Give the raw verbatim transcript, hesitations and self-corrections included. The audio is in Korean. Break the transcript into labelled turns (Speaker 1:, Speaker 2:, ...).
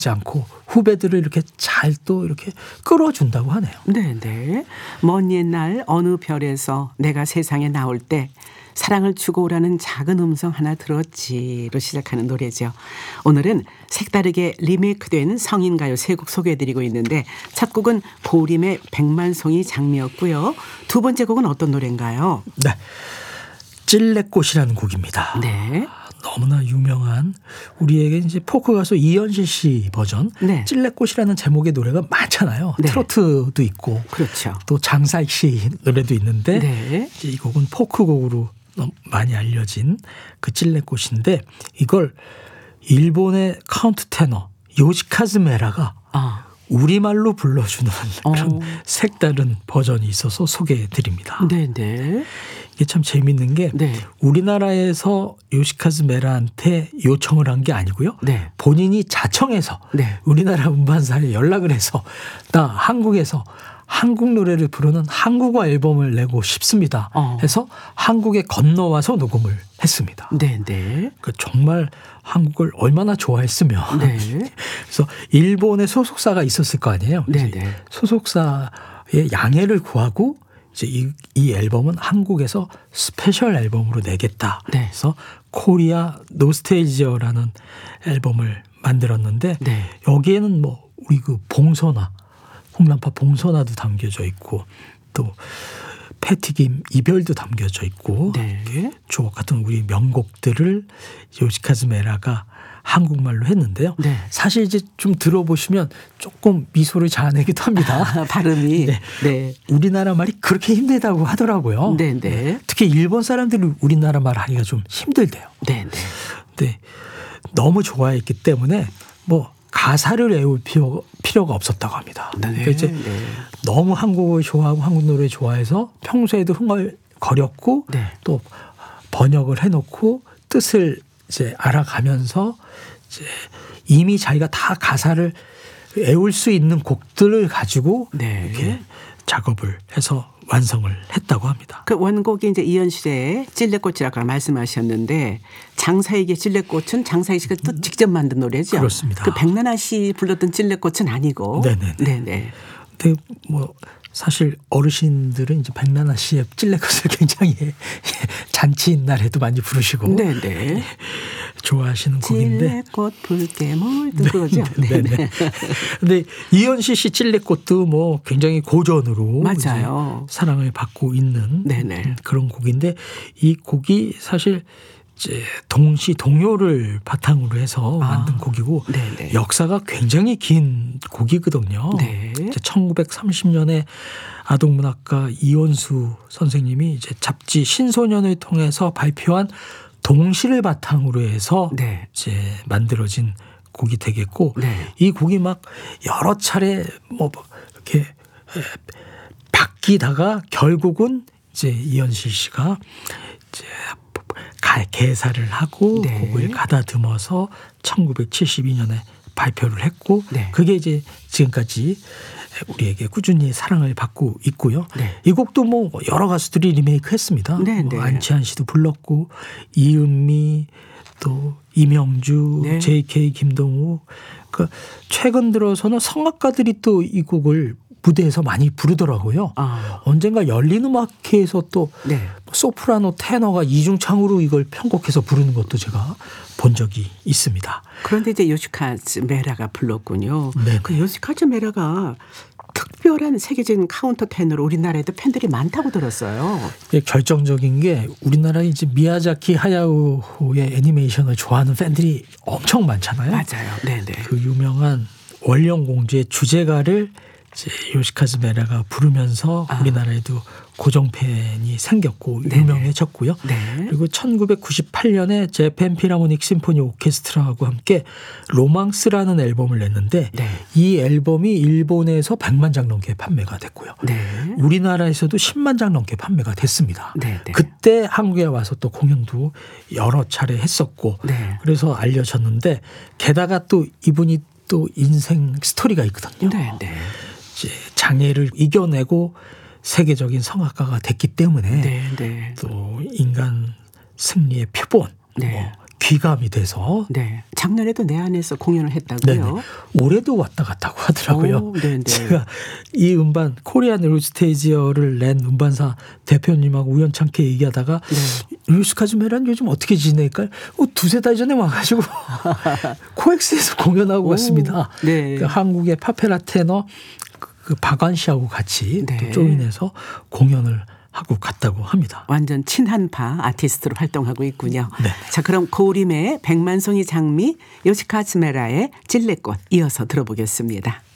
Speaker 1: 않고 후배들을 이렇게 잘 또 이렇게 끌어준다고 하네요.
Speaker 2: 네네. 먼 옛날 어느 별에서 내가 세상에 나올 때 사랑을 주고 오라는 작은 음성 하나 들었지로 시작하는 노래죠. 오늘은 색다르게 리메이크된 성인가요 세 곡 소개해드리고 있는데 첫 곡은 고림의 백만송이 장미였고요. 두 번째 곡은 어떤 노래인가요?
Speaker 1: 네, 찔레꽃이라는 곡입니다.
Speaker 2: 네.
Speaker 1: 너무나 유명한 우리에게 이제 포크 가수 이현실 씨 버전
Speaker 2: 네.
Speaker 1: 찔레꽃이라는 제목의 노래가 많잖아요.
Speaker 2: 네.
Speaker 1: 트로트도 있고
Speaker 2: 그렇죠.
Speaker 1: 또 장사익 씨 노래도 있는데
Speaker 2: 네.
Speaker 1: 이제 이 곡은 포크 곡으로 너무 많이 알려진 그 찔레꽃인데 이걸 일본의 카운트 테너 요시카즈 메라가
Speaker 2: 아.
Speaker 1: 우리말로 불러주는 그런
Speaker 2: 어.
Speaker 1: 색다른 버전이 있어서 소개해드립니다.
Speaker 2: 네네.
Speaker 1: 이게 참 재밌는 게
Speaker 2: 네.
Speaker 1: 우리나라에서 요시카즈 메라한테 요청을 한 게 아니고요.
Speaker 2: 네.
Speaker 1: 본인이 자청해서
Speaker 2: 네.
Speaker 1: 우리나라 음반사에 연락을 해서 나 한국에서 한국 노래를 부르는 한국어 앨범을 내고 싶습니다.
Speaker 2: 어.
Speaker 1: 해서 한국에 건너와서 녹음을 했습니다.
Speaker 2: 네네.
Speaker 1: 그 정말 한국을 얼마나 좋아했으면
Speaker 2: 네.
Speaker 1: 그래서 일본의 소속사가 있었을 거 아니에요.
Speaker 2: 네네.
Speaker 1: 소속사의 양해를 구하고 이제 이, 이 앨범은 한국에서 스페셜 앨범으로 내겠다.
Speaker 2: 네.
Speaker 1: 그래서 코리아 노스테이지어라는 앨범을 만들었는데
Speaker 2: 네.
Speaker 1: 여기에는 뭐 우리 그 봉선화, 홍남파 봉선화도 담겨져 있고 또 패티김 이별도 담겨져 있고
Speaker 2: 네.
Speaker 1: 주옥 같은 우리 명곡들을 요시카즈 메라가 한국말로 했는데요.
Speaker 2: 네.
Speaker 1: 사실 이제 좀 들어보시면 조금 미소를 자아내기도 합니다.
Speaker 2: 아, 발음이.
Speaker 1: 네.
Speaker 2: 네.
Speaker 1: 우리나라 말이 그렇게 힘들다고 하더라고요.
Speaker 2: 네네.
Speaker 1: 특히 일본 사람들이 우리나라 말 하기가 좀 힘들대요.
Speaker 2: 네네.
Speaker 1: 근데 너무 좋아했기 때문에 뭐 가사를 외울 필요, 필요가 없었다고 합니다.
Speaker 2: 네.
Speaker 1: 그러니까 이제
Speaker 2: 네.
Speaker 1: 너무 한국을 좋아하고 한국 노래 좋아해서 평소에도 흥얼거렸고
Speaker 2: 네.
Speaker 1: 또 번역을 해놓고 뜻을 이제 알아가면서 이제 이미 자기가 다 가사를 외울 수 있는 곡들을 가지고
Speaker 2: 네.
Speaker 1: 이렇게 작업을 해서 완성을 했다고 합니다.
Speaker 2: 그 원곡이 이제 이현실의 찔레꽃이라고 말씀하셨는데 장사익의 찔레꽃은 장사익 씨가 또 직접 만든 노래죠.
Speaker 1: 그렇습니다.
Speaker 2: 그 백나나 씨 불렀던 찔레꽃은 아니고.
Speaker 1: 네네네.
Speaker 2: 네네.
Speaker 1: 근데 뭐 사실 어르신들은 이제 백나나 씨의 찔레꽃을 굉장히 잔치인 날에도 많이 부르시고
Speaker 2: 네네.
Speaker 1: 좋아하시는 곡인데.
Speaker 2: 찔레꽃 붉게 물든 그거죠.
Speaker 1: 네네. 근데 이현실 씨 찔레꽃도 뭐 굉장히 고전으로
Speaker 2: 맞아요.
Speaker 1: 이제 사랑을 받고 있는
Speaker 2: 네네.
Speaker 1: 그런 곡인데 이 곡이 사실 이제 동시 동요를 바탕으로 해서 만든
Speaker 2: 아,
Speaker 1: 곡이고
Speaker 2: 네네.
Speaker 1: 역사가 굉장히 긴 곡이거든요.
Speaker 2: 네.
Speaker 1: 이제 천구백삼십 년에 아동문학가 이원수 선생님이 이제 잡지 신소년을 통해서 발표한 동시를 바탕으로 해서
Speaker 2: 네.
Speaker 1: 이제 만들어진 곡이 되겠고
Speaker 2: 네.
Speaker 1: 이 곡이 막 여러 차례 뭐 이렇게 바뀌다가 결국은 이제 이현실 씨가 이제 개사를 하고
Speaker 2: 네.
Speaker 1: 곡을 가다듬어서 천구백칠십이 년에 발표를 했고
Speaker 2: 네.
Speaker 1: 그게 이제 지금까지 우리에게 꾸준히 사랑을 받고 있고요.
Speaker 2: 네.
Speaker 1: 이 곡도 뭐 여러 가수들이 리메이크했습니다.
Speaker 2: 네,
Speaker 1: 뭐
Speaker 2: 네.
Speaker 1: 안치환 씨도 불렀고 이은미 또 이명주,
Speaker 2: 네.
Speaker 1: 제이케이 김동욱. 그 최근 들어서는 성악가들이 또 이 곡을 무대에서 많이 부르더라고요.
Speaker 2: 아.
Speaker 1: 언젠가 열린 음악회에서 또
Speaker 2: 네.
Speaker 1: 소프라노 테너가 이중창으로 이걸 편곡해서 부르는 것도 제가 본 적이 있습니다.
Speaker 2: 그런데 이제 요시카즈 메라가 불렀군요.
Speaker 1: 네네.
Speaker 2: 그 요시카즈 메라가 특별한 세계적인 카운터 테너로 우리나라에도 팬들이 많다고 들었어요.
Speaker 1: 결정적인 게 우리나라에 이제 미야자키 하야오의 애니메이션을 좋아하는 팬들이 엄청 많잖아요.
Speaker 2: 맞아요. 네네.
Speaker 1: 그 유명한 원령공주의 주제가를 이제 요시카즈 메라가 부르면서
Speaker 2: 아.
Speaker 1: 우리나라에도 고정팬이 생겼고
Speaker 2: 네네.
Speaker 1: 유명해졌고요.
Speaker 2: 네.
Speaker 1: 그리고 천구백구십팔 년에 재팬 피라모닉 심포니 오케스트라하고 함께 로망스라는 앨범을 냈는데
Speaker 2: 네.
Speaker 1: 이 앨범이 일본에서 백만 장 넘게 판매가 됐고요.
Speaker 2: 네.
Speaker 1: 우리나라에서도 십만 장 넘게 판매가 됐습니다.
Speaker 2: 네, 네.
Speaker 1: 그때 한국에 와서 또 공연도 여러 차례 했었고
Speaker 2: 네.
Speaker 1: 그래서 알려졌는데 게다가 또 이분이 또 인생 스토리가 있거든요.
Speaker 2: 네, 네.
Speaker 1: 이제 장애를 이겨내고 세계적인 성악가가 됐기 때문에
Speaker 2: 네, 네.
Speaker 1: 또 인간 승리의 표본,
Speaker 2: 네.
Speaker 1: 뭐 귀감이 돼서
Speaker 2: 네. 작년에도 내 안에서 공연을 했다고요?
Speaker 1: 네네. 올해도 왔다 갔다고 하더라고요.
Speaker 2: 오, 네네.
Speaker 1: 제가 이 음반 코리안 룰스테이지어를 낸 음반사 대표님하고 우연찮게 얘기하다가
Speaker 2: 네.
Speaker 1: 루이스 카즈메란 요즘 어떻게 지낼까요? 어, 두세 달 전에 와가지고 코엑스에서 공연하고
Speaker 2: 오,
Speaker 1: 갔습니다.
Speaker 2: 네.
Speaker 1: 그 한국의 파페라 테너 그 박완 씨하고 같이
Speaker 2: 네.
Speaker 1: 또 조인해서 공연을 하고 갔다고 합니다.
Speaker 2: 완전 친한파 아티스트로 활동하고 있군요.
Speaker 1: 네.
Speaker 2: 자, 그럼 고림의 백만송이 장미, 요시카 츠메라의 찔레꽃 이어서 들어보겠습니다.